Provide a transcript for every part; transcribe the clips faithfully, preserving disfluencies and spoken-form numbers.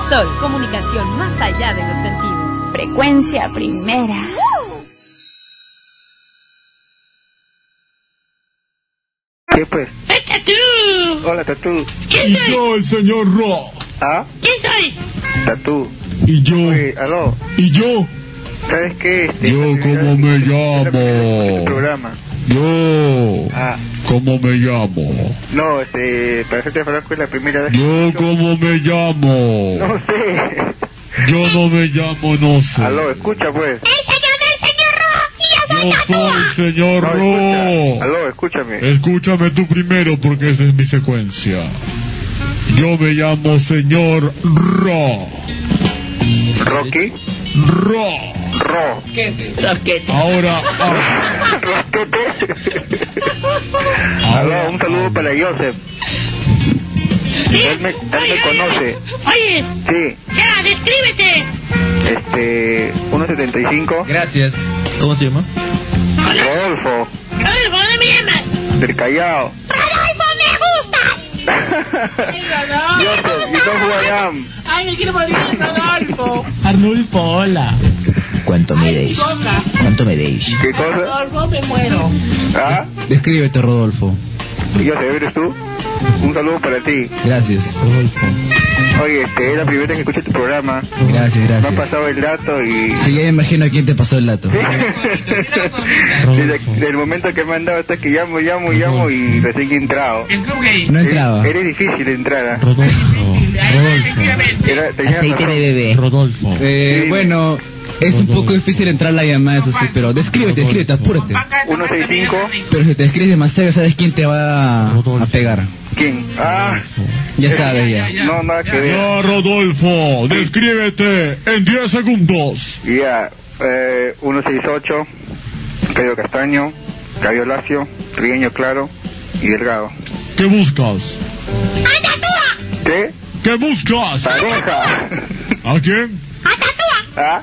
Sol, comunicación más allá de los sentidos. Frecuencia primera. ¿Qué pues? ¡Eh, Tatú! Hola, Tatú. ¿Quién soy? Y yo, el señor Ro. ¿Ah? ¿Quién soy? Tatú. Y yo. Oye, aló. Y yo. ¿Sabes qué? Este, Yo, la primera ¿cómo vez me que escuché llamo? este programa. Yo. Ah. ¿Cómo me llamo? No, este, para hacerte franco es la primera vez que Yo, escucho. ¿cómo me llamo? No sé. Yo no me llamo, no sé. Aló, escucha pues. ¡Él se llama el señor Ro! ¡Y yo soy Yo Tatúa! soy el señor No, Ro. escucha. Aló, escúchame. Escúchame tú primero porque esa es mi secuencia. Yo me llamo señor Ro. Rocky. Ro. Ro. Roquete. Ahora, ah, Roquete. Aló, un saludo para Joseph. Él me, él me conoce. Oye, Sí. ya, descríbete. Este, uno setenta y cinco. Gracias. ¿Cómo se llama? Rodolfo. Rodolfo, ¿dónde me llamas? Del Callao. ¡Rodolfo, me gustas! Joseph, you know who I am. ¡Ay, me quiero morir, Rodolfo! Arnulfo, hola. ¿Cuánto ¡Ay, mi boca! ¿Cuánto me deis? ¿Qué cosa? Rodolfo, me muero. ¿Ah? Descríbete, Rodolfo. Joseph, ¿eres tú? Un saludo para ti. Gracias. Rodolfo. Oye, este, es la primera vez que escucho tu programa. Gracias, Me gracias. han pasado el dato y... Sí, ya me imagino a quién te pasó el dato. Desde, desde el momento que me han dado hasta que llamo, llamo, llamo y recién que he entrado. El club gay. No entraba. Eres difícil de entrar. ¿Ah? Rodolfo. Efectivamente. Era, tenías Aceite razón. de bebé. Rodolfo. Eh, Sí. bueno, es un poco difícil entrar la llamada, eso sí, pero descríbete, descríbete, apúrate. ciento sesenta y cinco. Pero si te describes demasiado, ¿sabes quién te va a pegar? ¿Quién? Ah, Ya sabes, ya. no, nada que ver. Ya, Rodolfo, descríbete en diez segundos. Ya, eh, ciento sesenta y ocho, cabello castaño, cabello lacio, trigueño claro y delgado. ¿Qué buscas? ¡A Tatúa! ¿Qué? ¿Qué buscas? Pareja. ¿A quién? ¡A Tatúa! ¿Ah?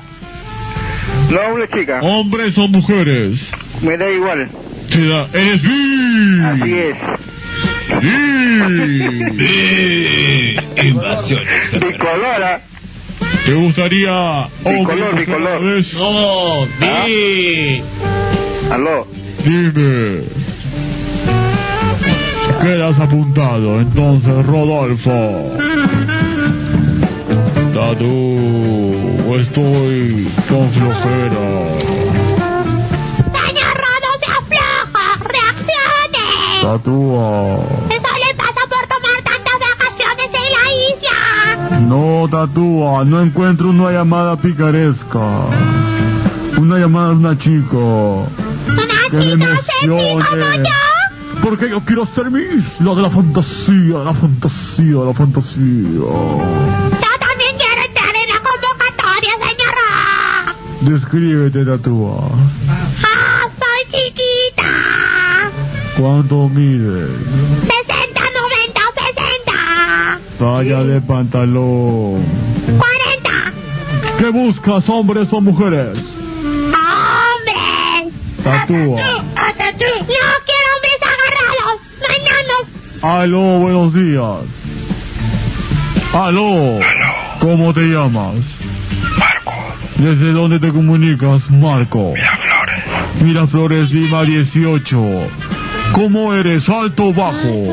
No, una chica. ¿Hombres o mujeres? Me da igual. Te da- ¡Eres bi! Así es. ¡Bi! Invasión Bicolora. ¿Te gustaría hombre Bicolor, y mujer bicolor. a la vez? No, di. Aló. Dime. Quedas apuntado, entonces, Rodolfo. Tatu, estoy con flojera. ¡Señor Rodo, se afloja! ¡Reaccione! Tatúa. Eso le pasa por tomar tantas vacaciones en la isla. No, Tatúa, no encuentro una llamada picaresca. Una llamada de una chica. Una Que me chica sexy como emocione. yo. Porque yo quiero ser mi isla de la fantasía, la fantasía, la fantasía. Yo también quiero entrar en la convocatoria, señor Ro. Descríbete, Tatúa. ¡Ah, soy chiquita! ¿Cuánto mides? sesenta, noventa o sesenta. Talla de pantalón. cuarenta. ¿Qué buscas, hombres o mujeres? ¡Hombres! Tatúa. ¡Hasta tú! ¡No quiero hombres agarrados! ¡No hay nanos! Aló, buenos días. Aló. ¿Cómo te llamas? Marco. ¿Desde dónde te comunicas, Marco? Miraflores. Miraflores, Lima dieciocho. ¿Cómo eres? ¿Alto o bajo?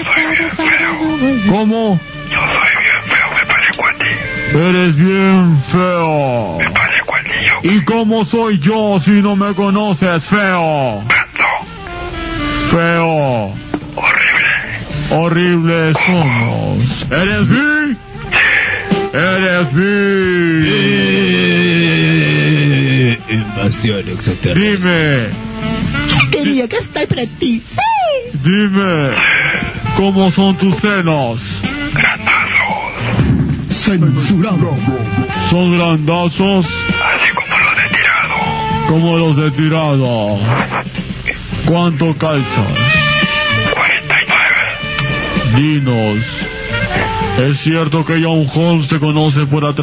¿Cómo? Yo soy bien feo, me parezco a ti. Eres bien feo. Me parezco al niño. ¿Y cómo soy yo si no me conoces, feo? No. Feo. Horrible. Horribles somos. ¿Eres bi? ¿Eres bi? Invasión extraterrestre. Dime, Quería que estoy para ti. ¡Sí! dime, ¿cómo son tus senos? Censurado. ¿Son grandazos? Así como los de tirado. Como los de tirado. ¿Cuánto calzas? cuarenta y nueve. Dinos, ¿es cierto que John Holmes te conoce por atrás?